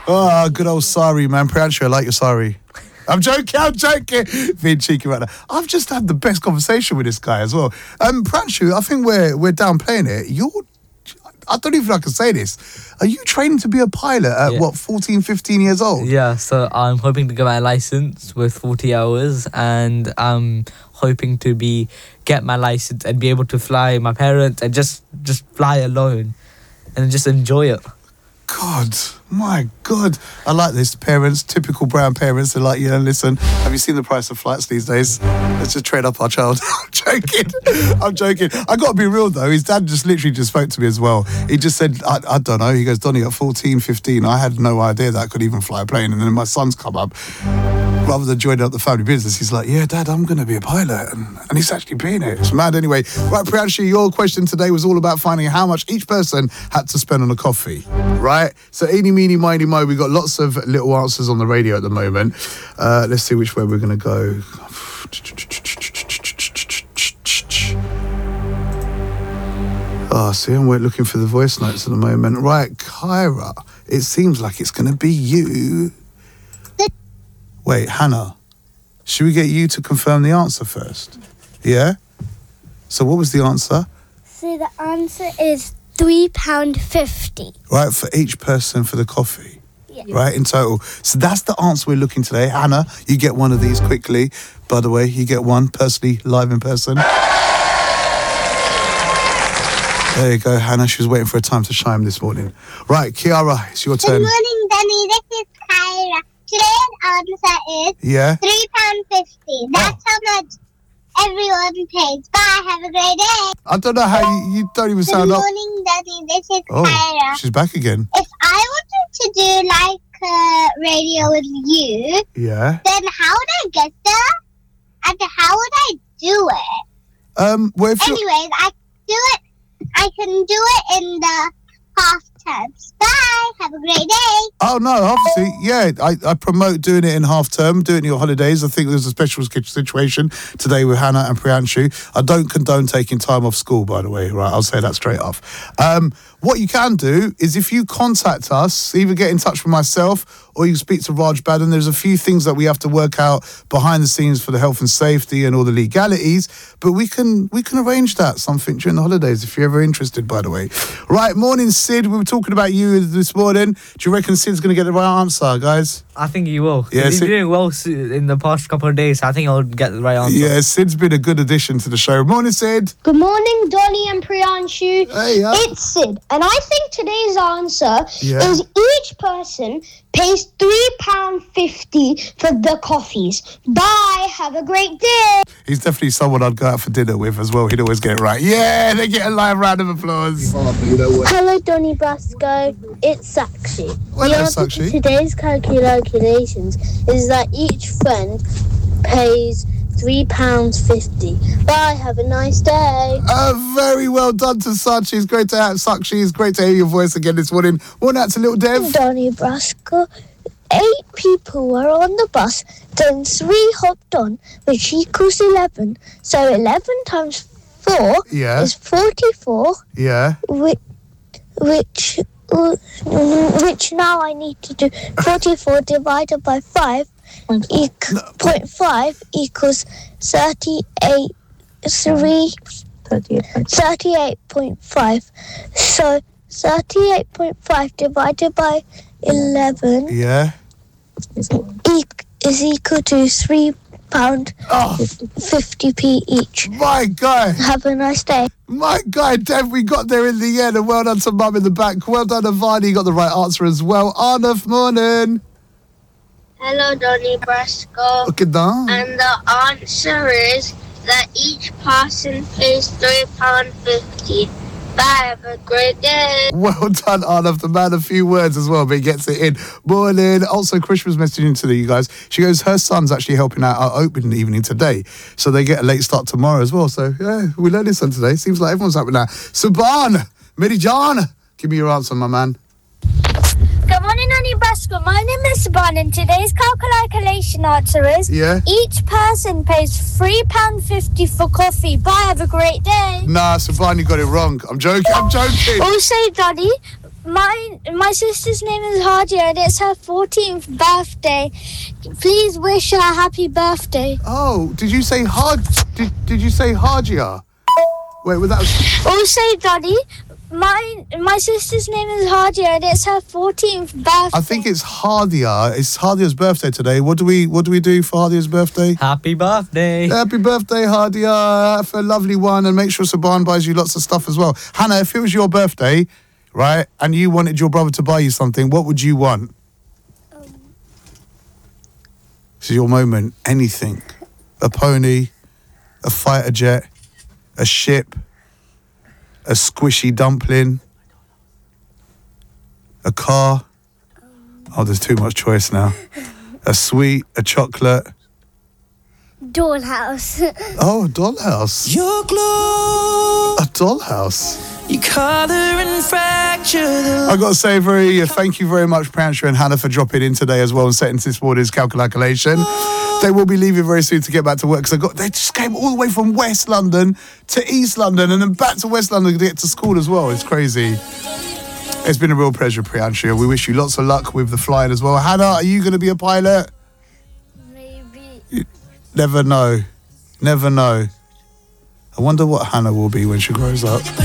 Oh, good old sorry, man. Priyanshu, I like your sorry. I'm joking. Being cheeky right now. I've just had the best conversation with this guy as well. Priyanshu, I think we're downplaying it. I don't even know if I can say this. Are you training to be a pilot at 14, 15 years old? Yeah, so I'm hoping to get my license with 40 hours, and I'm hoping to get my license and be able to fly my parents and just fly alone and just enjoy it. God, my God. I like this. Parents, typical brown parents, they're like, listen, have you seen the price of flights these days? Let's just trade up our child. I'm joking. I got to be real, though. His dad just literally spoke to me as well. He just said, I don't know. He goes, Donnie, at 14, 15, I had no idea that I could even fly a plane. And then my son's come up. Rather than joining up the family business, he's like, yeah, Dad, I'm going to be a pilot. And he's actually being it. It's mad anyway. Right, Priyanshu, your question today was all about finding how much each person had to spend on a coffee, right? So, eeny, meeny, miny, mo, we've got lots of little answers on the radio at the moment. Let's see which way we're going to go. See, I'm looking for the voice notes at the moment. Right, Kyra, it seems like it's going to be you. Wait, Hannah, should we get you to confirm the answer first? Yeah? So what was the answer? So the answer is £3.50. Right, for each person for the coffee? Yeah. Right, in total. So that's the answer we're looking today. Hannah, you get one of these quickly. By the way, you get one personally, live in person. There you go, Hannah. She was waiting for a time to shine this morning. Right, Kiara, it's your turn. Good morning, Danny. This is Kyra. Today's answer is £3.50. That's how much everyone pays. Bye. Have a great day. I don't know how you don't even sound up. Good morning, Danny. This is Kyra. She's back again. If I wanted to do like radio with you, then how would I get there? And how would I do it? Anyways, I can do it in the half terms. Bye. Have a great day. Oh, no, obviously, yeah. I promote doing it in half term, doing it in your holidays. I think there's a special situation today with Hannah and Priyanshu. I don't condone taking time off school, by the way. Right, I'll say that straight off. What you can do is if you contact us, either get in touch with myself or you can speak to Raj Badan. There's a few things that we have to work out behind the scenes for the health and safety and all the legalities, but we can arrange that something during the holidays if you're ever interested, by the way. Right, morning, Sid. We were talking about you this morning. Do you reckon Sid's going to get the right answer, guys? I think he will. Yeah, he's doing well in the past couple of days. I think I'll get the right answer. Yeah, Sid's been a good addition to the show. Morning, Sid. Good morning, Donnie and Priyanshu. Hey, yeah. It's Sid. And I think today's answer is each person pays £3.50 for the coffees. Bye. Have a great day. He's definitely someone I'd go out for dinner with as well. He'd always get it right. Yeah, they get a live round of applause. Hello, Donnie Brasco. It's Sakshi. Hello, Sakshi. Today's calculations is that each friend pays £3.50. Bye, have a nice day. Very well done to Sakshi. It's great to have Sakshi. It's great to hear your voice again this morning. Morning out to little Dev. Donnie Brasco. 8 people were on the bus, then 3 hopped on, which equals 11. So 11 times 4 is 44. Yeah. Which now I need to do 44 divided by 5. 0.5 equals 38.5. So 38.5 divided by 11 is equal to £3.50p each. My guy. Have a nice day. My guy, Dev, we got there in the end. And well done to Mum in the back. Well done, Avani. Got the right answer as well. Arnav, morning. Hello, Donnie Brasco. Okay, down. And the answer is that each person pays £3.50. Bye, have a great day. Well done, Arnav, the man of few words as well, but he gets it in. Morning. Also, Krish was messaging to you guys. She goes, her son's actually helping out our opening evening today, so they get a late start tomorrow as well. So, yeah, we learned this on today. Seems like everyone's happy now. Subhan, Mirijan, give me your answer, my man. Good morning, Donnie Brasco. My name is Saban, and today's calculation answer is each person pays £3.50 for coffee. Bye, have a great day. Nah, Saban, you got it wrong. I'm joking. Also, Donnie, My sister's name is Hadia and it's her 14th birthday. Please wish her a happy birthday. Oh, did you say Did you say Hadia? Wait, was that? Also, Daddy, my sister's name is Hadia and it's her 14th birthday. I think it's Hadia. It's Hadia's birthday today. What do we do for Hadia's birthday? Happy birthday. Happy birthday, Hadia. For a lovely one, and make sure Saban buys you lots of stuff as well. Hannah, if it was your birthday, right, and you wanted your brother to buy you something, what would you want? This is your moment. Anything. A pony, a fighter jet, a ship, a squishy dumpling, a car. Oh, there's too much choice now. A sweet, a chocolate. Dollhouse. Oh, a dollhouse. Your glow. A dollhouse. You color and fracture the... I've got to say, thank you very much, Priyanshu and Hannah, for dropping in today as well and setting this morning's calculation. They will be leaving very soon to get back to work because they just came all the way from West London to East London and then back to West London to get to school as well. It's crazy. It's been a real pleasure, Priyanshu. We wish you lots of luck with the flying as well. Hannah, are you going to be a pilot? Maybe. You never know. Never know. I wonder what Hannah will be when she grows up.